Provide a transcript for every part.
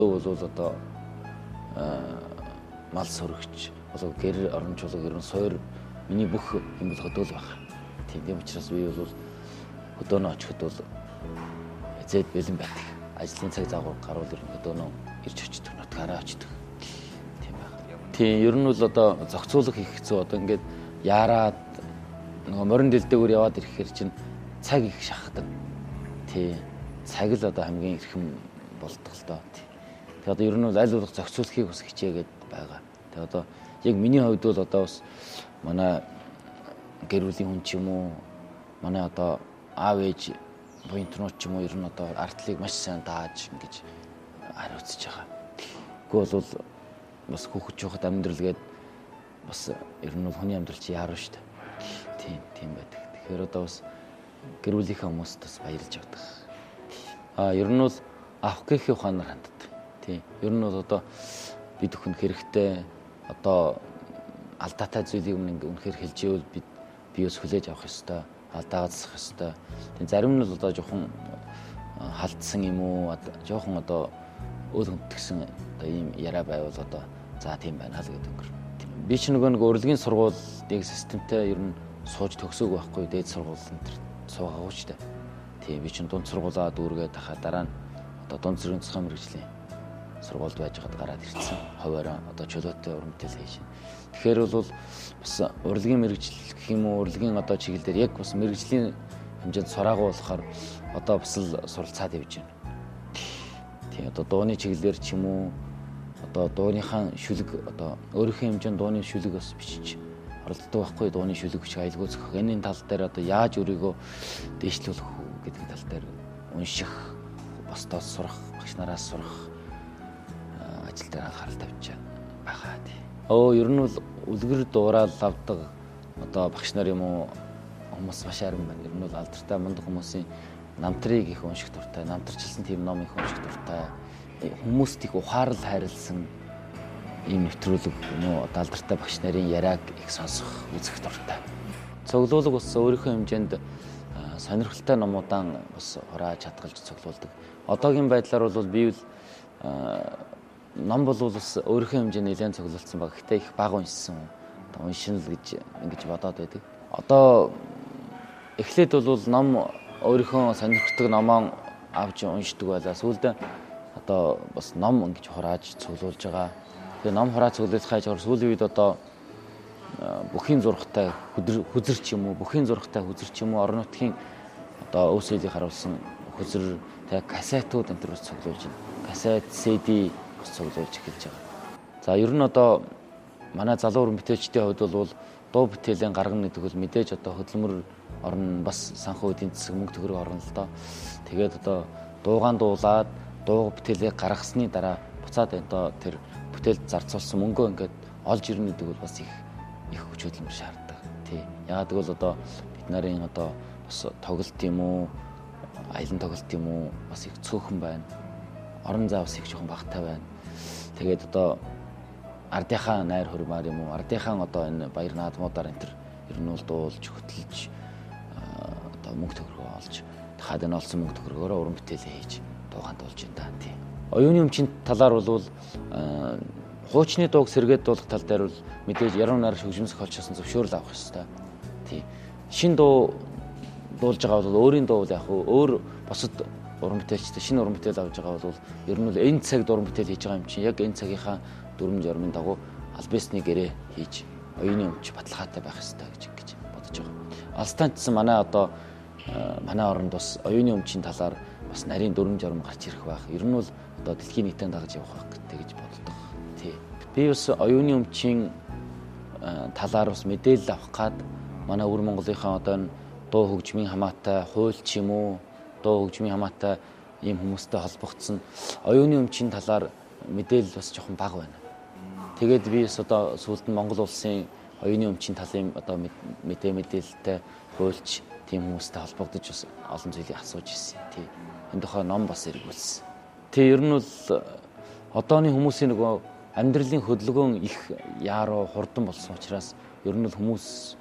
бол одоо мал сөрөгч болоо гэр орончуулга ер нь суур миний бүх юм бол хөдөөл баг. Тийм учраас би бол хөдөөнөө очиход бол эзэд бэлэн байдаг. Ажлын цаг заагуур гарвал ер нь хөдөөнөө ирж очдог, нутгаараа очдог. Тийм баг. Тийм ер нь бол одоо зохицуулах хийх хэцүү одоо ингээд яараад нөгөө морин дэлдээгүүр яваад ирэхээр чинь цаг их шахдаг. Тийм цаг л одоо хамгийн эрхэм болдог л доо. Тэгээ одоо ер нь аль болох зохицуулахыг бас хичээгээд байгаа. Тэгээ одоо яг миний хувьд бол одоо бас манай гэр бүлийн хүн ч юм уу, манай одоо аав ээж буянтнууд ч юм уу ер нь одоо артлыг маш сайн дааж ингэж хариуцж байгаа. Тэгвэл бол бас хүүхэд жоохот амьдрал гээд бас ер нь хүний амьдрал чи яаруу шүү дээ. Тийм байдаг. Тэгэхээр одоо бас гэр бүлийнхээ хүмүүст бас баярлж авдаг. Ер нь бол авах гэхийн ухаанаар ханддаг. Тийм. Ер нь бол одоо бид өхөнд хэрэгтэй одоо алдаатай зүйлийг үнэхээр хэлж ивэл бид биеэс хүлээж авах ёстой, алдаагацсах ёстой. Тийм зарим нь л одоо жоохон халдсан юм уу, жоохон одоо өөл хөмтгсөн одоо ийм яриа байвал одоо за тийм байна л гэдэг өнгөр. Би ч нэг урлагийн сургуулийн системтэй ер нь сууж төгсөөг байхгүй дээд сургууль энэ суугаагүй ч дээ. Тийм би ч дунд сургуулаа дүүргээд хахаа дараа нь одоо дунд зэргийн цэцгийн мэргэжлийн сургуульд байж байгаад гараад ирсэн. Хуваараа одоо чөлөөтэй уран бүтээл хийж байна. Тэгэхээр бол бас урлагийн мэргэжил гэх юм уу, урлагийн одоо чиглэлээр яг бас мэргэжлийн хэмжээнд сураагүй болохоор одоо бас л суралцаад явж байна. Тийм одоо дууны чиглэлээр ч юм уу, одоо дууныхаа шүлэг одоо өөрийнхөө хэмжээнд дууны шүлэг бас бичиж оролддог байхгүй дууны шүлэг биш аялгүй зохиох. Энэ тал дээр одоо яаж өөрийгөө дээшлүүлэх гэдэг тал дээр унших, босдоос сурах, багш нараас сурах ажил дээр анхаарал тавьж байгаа тий. Ер нь бол үлгэр дуурал авдаг одоо багш нар юм уу хүмүүс маш арим байна. Ер нь бол алдартай мундаг хүмүүсийн намтрыг их унших дуртай, намтарчилсан тийм ном их унших дуртай. Хүмүүст их ухаарл хайрлсан ийм нэвтрүүлэг юм уу одоо алдартай багш нарын яриаг их сонсох, үзэх дуртай. Цуглуулга бас өөрийнхөө хэмжээнд сонирхолтой номуудаа бас хурааж хадгалж цуглуулдаг. Одоогийн байдлаар бол би ном бол бас өөрийнхөө хэмжээнд нэлээд цуглуулсан баг. Гэхдээ их бага уншсан. Одоо уншин л гэж ингэж бодоод байдаг. Одоо эхлээд бол ном өөрийнхөө сонирхдаг номоо авч уншдаг байлаа. Сүүлдээ одоо бас ном ингэж хурааж цуглуулж байгаа. Тэгээ ном хурааж цуглуулах хажуугаар сүүлийн үед одоо бүхийн зургтай хүзэрч юм уу, бүхийн зургтай хүзэрч юм уу, орон нутгийн одоо өв соёлыг харуулсан хүзэр, тэгээ касетууд энэ төр бас цуглуулж байна. Касет, CD бас цуглуулж эхэлж байгаа. За ер нь одоо манай залуу уран бүтээлчдийн хувьд бол дуу бүтээлийн гаргана гэдэг бол мэдээж одоо хөдөлмөр орно бас санхүү эдийн засаг мөнгө төгрөг орно л доо. Тэгээд одоо дуугаан дуулаад дуу бүтээлийг гаргасны дараа буцаад одоо тэр бүтээлд зарцуулсан мөнгөө ингээд олж ирнэ гэдэг бол бас их хүч хөдөлмөр шаарддаг. Тий. Яагаад гэвэл одоо бид нарын одоо бас тоглолт юм уу, аялан тоглолт юм уу бас их цөөхөн байна. Орон зай бас их жоохон багатай байна. Тэгээд одоо ардынхаа найр хурмаар юм уу, ардынхаа одоо энэ баяр наадмуудаар энэ төр ер нь бол дуулж, хөтлөж одоо мөнгө төгрөгөө олж, дахиад энэ олсон мөнгө төгрөгөөрөө уран бүтээлээ хийж дуугаан дуулж байна да тий. Оюуны өмчийн талаар бол хуучны дууг сэргээд дуулах тал дээр бол мэдээж яруу найр хөгжмөс холчсон зөвшөөрөл авах ёстой. Тий. Шин дуу дуулж байгаа бол өөрийн дуу яг өөр босод уран бүтээлчтэй шинэ уран бүтээл авж байгаа бол ер нь энэ цагт уран бүтээл хийж байгаа юм чинь яг энэ цагийнхаа дүрм журмын дагуу албасны гэрээ хийж оюуны өмч баталгаатай байх ёстой гэж бодож байгаа. Алстанчсан манай одоо манай оронд бас оюуны өмчийн талаар бас нарийн дүрм журм гарч ирэх байх. Ер нь бол одоо дэлхийн нийтэнд дагаж явах байх гэж боддог. Тий. Би бас оюуны өмчийн талаар бас мэдээлэл авах гад манай өвөр Монголынхаа одоо дуу хөгжмийн хамаатай хууль ч юм уу дуу хөгжмийн хамаатай ийм хүмүүстэй холбогдсон оюуны өмчийн талаар мэдээлэл бас жоохон бага байна. Тэгээд би бас одоо сүүлд нь Монгол улсын оюуны өмчийн талын одоо мэдээлэлтэй хуульч тийм хүмүүстэй холбогдож бас олон зүйлийг асууж ирсэн. Тий. Энэ дохоо ном бас эргүүлсэн. Тий ер нь бол одооны хүмүүсийн нөгөө амьдралын хөдөлгөөн их яаруу хурдан болсон учраас ер нь бол хүмүүс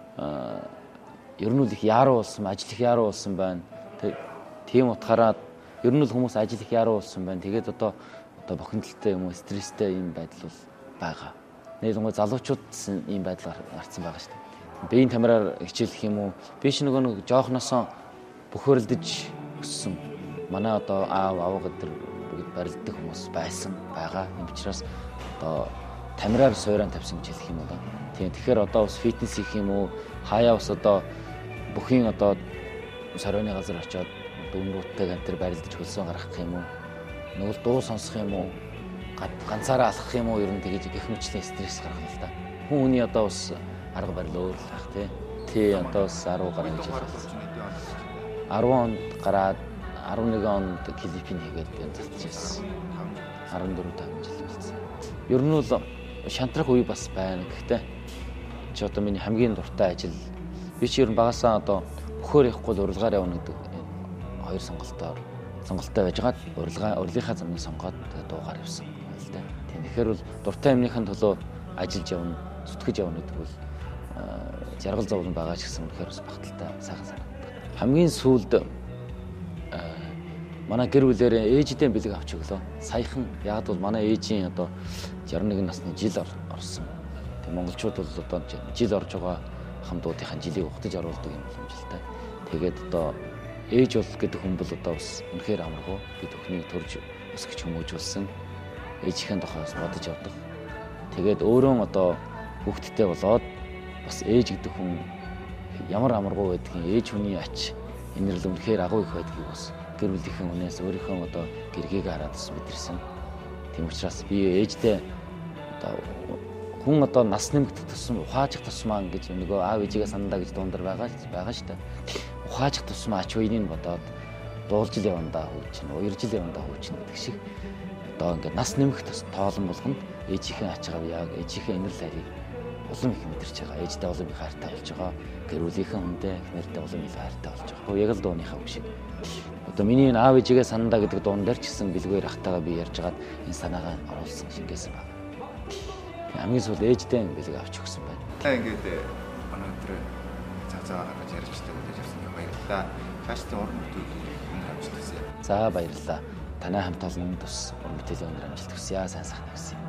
ер нь их яаруу болсон, ажил их яаруу болсон байна. Тийм утгаараа ер нь л хүмүүс ажил их яаруу болсон байна. Тэгээд одоо одоо бохирдолтой юм уу стресстэй ийм байдал бол байгаа. Нийлэнгүй залуучууд ийм байдал гарсан байгаа шүү дээ. Биеийн тамираар хичээлэх юм уу? Биш нэг жоохносоо бөхөөрөлдөж өссөн. Манай одоо аав авга бүгд барилддаг хүмүүс байгаа. Ийм учраас одоо тамираар суурьан тавьсан гэж хэлэх юм уу? Тийм. Тэгэхээр одоо бас фитнес хийх юм уу? Хаяа бас одоо бүхийн одоо соройны газар очиод дүүнрүүттэй гантер барилдаж хөлсөө гаргах юм уу? Нөгөө дуу сонсох юм уу? Ганцаараа алхах юм уу? Ер нь тэгэж гэх мэтчлийн стресс гаргах л да. Хүн хүний одоо бас арга барил өөр л байх тий. Одоо бас 10 гаруй гэж байна. 10 онд гараад 11 онд Филиппин хийгээд татчихсан. 14 жил болсон. Ер нь бол шантрах үе бас байна. Гэхдээ чи одоо миний хамгийн дуртай ажил би чи ер нь багасаа одоо бөхөр явахгүй л урилгаар явна гэдэг хоёр сонголттой байжгаад урилгынхаа замыг сонгоод дуугаар явсан л да. Тэгэхээр бол дуртай юмныхын төлөө ажиллаж явна, зүтгэж явна гэдэг бол жаргал зовлон байгаа ч гэсэн үнэхээр бас багталтай сайхан санагдав. Хамгийн сүүлд манай гэр бүлээрээ ээжидээ бэлэг авч өглөө. Саяхан яг бол манай ээжийн одоо 61 насны жил орсон. Тэг монголчууд бол одоо жил орж байгаа хамтуудынхаа жилийг ухтаж оруулдаг юм боломжтой. Тэгээд одоо ээж бол гэдэг хүн бол одоо бас үнэхээр амаргүй. Бид өхнийг төрж өсгөж хүмүүжүүлсэн. Ээжийнхэн дохоос бодож явдаг. Тэгээд өөрөө одоо хүүхдтэй болоод бас ээж гэдэг хүн ямар амаргүй байдгийг ээж хүний ач инэрл үнэхээр агуу их байдгийг бас гэр бүлийнхэн үнээс өөрийнхөө одоо гэргийг хараад бас мэдэрсэн. Тийм учраас би ээжтэй одоо хүн одоо нас нэмэгдэх тусам ухаажих тусмаа гэж нөгөө аав ээжигээ санандаа гэж дуундар байгаа шүү дээ. Ухаажих тусмаа ач уяныг бодоод дуулж л явандаа хөөчнө, 2 жил явандаа хөөчнө гэдэг шиг одоо ингээд нас нэмэх тоолон болгонд ээжийнхээ ачааг яг ээжийнхээ инэрл хайрыг улам их мэдэрч байгаа. Ээжтэй улам их хайртай болж байгаа. Гэр бүлийнхэн хүндээ эхнэртэй улам их хайртай болж байгаа. Яг л дууныхаа үг шиг. Одоо миний энэ аав ээжигээ санандаа гэдэг дуун дээр ч гэсэн бэлгээр ахтайгаа би ярьж хагаад энэ санаагаа оруулсан шингээсэн байна. Хамгийн сүүл ээжтэй бэлэг авч өгсөн байна. Та ингээд өнөөдөр цаа гаргаж ярьжтай гэж явсан юм баярлалаа. Цаашдын уран бүтээлийг өнөр амжилт хүсье. За баярлалаа. Танай хамт олон тус уран бүтээлийн өнөр амжилт хүсье. Сайн сайхан хүсье.